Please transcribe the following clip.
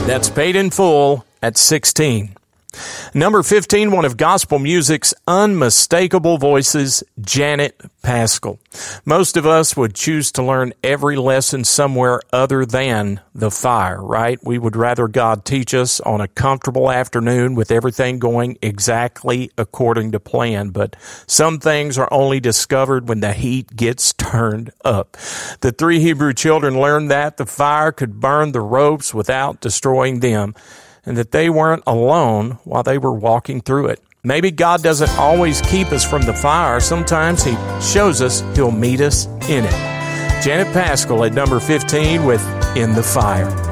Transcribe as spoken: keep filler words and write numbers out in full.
That's Paid in Full at sixteen. Number fifteen, one of gospel music's unmistakable voices, Janet Paschal. Most of us would choose to learn every lesson somewhere other than the fire, right? We would rather God teach us on a comfortable afternoon with everything going exactly according to plan. But some things are only discovered when the heat gets turned up. The three Hebrew children learned that the fire could burn the ropes without destroying them, and that they weren't alone while they were walking through it. Maybe God doesn't always keep us from the fire. Sometimes He shows us He'll meet us in it. Janet Paschal at number fifteen with In the Fire.